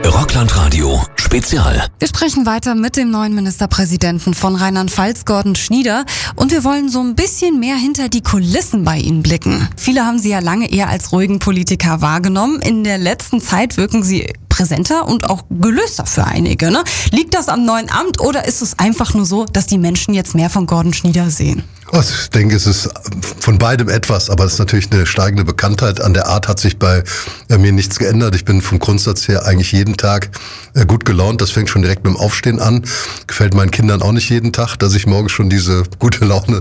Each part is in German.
Rockland-Radio Spezial. Wir sprechen weiter mit dem neuen Ministerpräsidenten von Rheinland-Pfalz, Gordon Schnieder. Und wir wollen so ein bisschen mehr hinter die Kulissen bei ihm blicken. Viele haben Sie ja lange eher als ruhigen Politiker wahrgenommen. In der letzten Zeit wirken Sie präsenter und auch gelöster für einige, ne? Liegt das am neuen Amt oder ist es einfach nur so, dass die Menschen jetzt mehr von Gordon Schnieder sehen? Ich denke, es ist von beidem etwas, aber es ist natürlich eine steigende Bekanntheit. An der Art hat sich bei mir nichts geändert. Ich bin vom Grundsatz her eigentlich jeden Tag gut gelaunt. Das fängt schon direkt mit dem Aufstehen an. Gefällt meinen Kindern auch nicht jeden Tag, dass ich morgens schon diese gute Laune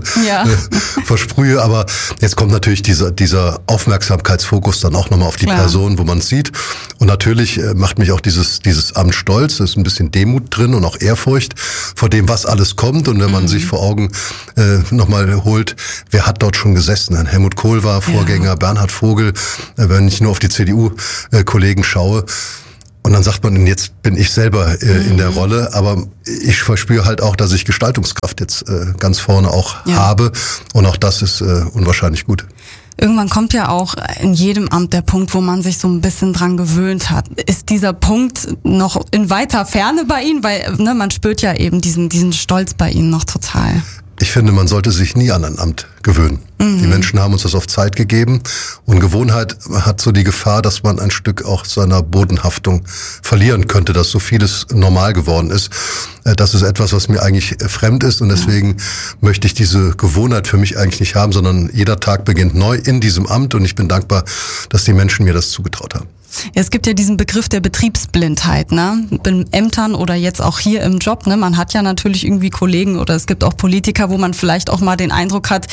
versprühe. Aber jetzt kommt natürlich dieser Aufmerksamkeitsfokus dann auch nochmal auf die Person, wo man es sieht. Und natürlich macht mich auch dieses Amt stolz. Es ist ein bisschen Demut drin und auch Ehrfurcht vor dem, was alles kommt. Und wenn man sich vor Augen nochmal holt, wer hat dort schon gesessen? Helmut Kohl war Vorgänger, Bernhard Vogel, wenn ich nur auf die CDU-Kollegen schaue. Und dann sagt man, jetzt bin ich selber in der Rolle, aber ich verspüre halt auch, dass ich Gestaltungskraft jetzt ganz vorne auch habe. Und auch das ist unwahrscheinlich gut. Irgendwann kommt ja auch in jedem Amt der Punkt, wo man sich so ein bisschen dran gewöhnt hat. Ist dieser Punkt noch in weiter Ferne bei Ihnen? Weil man spürt ja eben diesen Stolz bei Ihnen noch total. Ich finde, man sollte sich nie an ein Amt gewöhnen. Die Menschen haben uns das auf Zeit gegeben und Gewohnheit hat so die Gefahr, dass man ein Stück auch seiner Bodenhaftung verlieren könnte, dass so vieles normal geworden ist. Das ist etwas, was mir eigentlich fremd ist und deswegen möchte ich diese Gewohnheit für mich eigentlich nicht haben, sondern jeder Tag beginnt neu in diesem Amt und ich bin dankbar, dass die Menschen mir das zugetraut haben. Ja, es gibt ja diesen Begriff der Betriebsblindheit, ne? In Ämtern oder jetzt auch hier im Job, ne? Man hat ja natürlich irgendwie Kollegen oder es gibt auch Politiker, wo man vielleicht auch mal den Eindruck hat,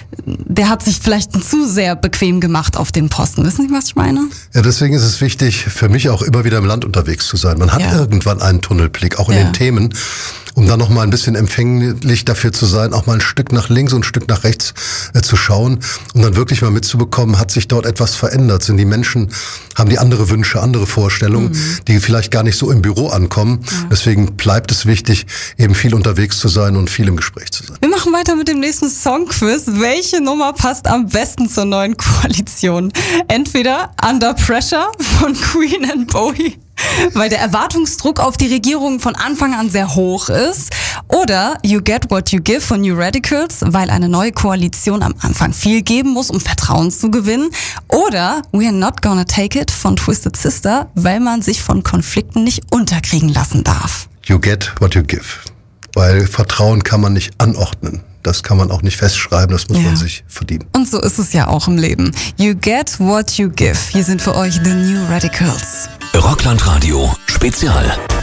der hat sich vielleicht zu sehr bequem gemacht auf dem Posten. Wissen Sie, was ich meine? Ja, deswegen ist es wichtig, für mich auch immer wieder im Land unterwegs zu sein. Man hat irgendwann einen Tunnelblick, auch in den Themen, um dann noch mal ein bisschen empfänglich dafür zu sein, auch mal ein Stück nach links und ein Stück nach rechts zu schauen, um dann wirklich mal mitzubekommen, hat sich dort etwas verändert? Sind die Menschen, haben die andere Wünsche, andere Vorstellungen, die vielleicht gar nicht so im Büro ankommen? Deswegen bleibt es wichtig, eben viel unterwegs zu sein und viel im Gespräch zu sein. Wir machen weiter mit dem nächsten Songquiz. Welche Nummer passt am besten zur neuen Koalition? Entweder Under Pressure von Queen and Bowie, weil der Erwartungsdruck auf die Regierung von Anfang an sehr hoch ist. Oder You Get What You Give von New Radicals, weil eine neue Koalition am Anfang viel geben muss, um Vertrauen zu gewinnen. Oder We're Not Gonna Take It von Twisted Sister, weil man sich von Konflikten nicht unterkriegen lassen darf. You Get What You Give, weil Vertrauen kann man nicht anordnen. Das kann man auch nicht festschreiben, das muss man sich verdienen. Und so ist es ja auch im Leben. You get what you give. Hier sind für euch The New Radicals. Rockland-Radio Spezial.